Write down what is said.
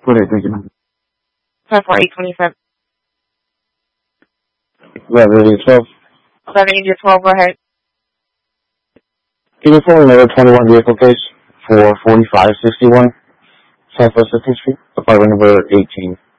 Okay, thank you. 10-4-8-27. 11-12. 11-12, go ahead. Can you phone another 21 vehicle case for 4561 Southwest 15th Street, apartment number 18?